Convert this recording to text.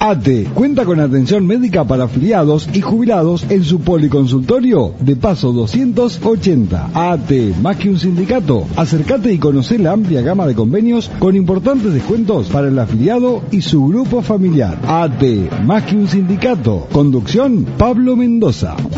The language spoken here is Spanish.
ATE cuenta con atención médica para afiliados y jubilados en su policonsultorio de Paso 280. ATE, más que un sindicato. Acércate y conoce la amplia gama de convenios con importantes descuentos para el afiliado y su grupo familiar. ATE, más que un sindicato. Conducción, Pablo Mendoza.